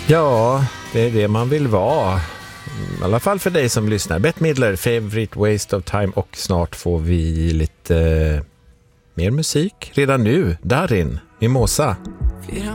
Ja, det är det man vill vara. I alla fall för dig som lyssnar. Bette Midler, Favorite Waste of Time. Och snart får vi lite mer musik. Redan nu, Darin, Mimosa. Flera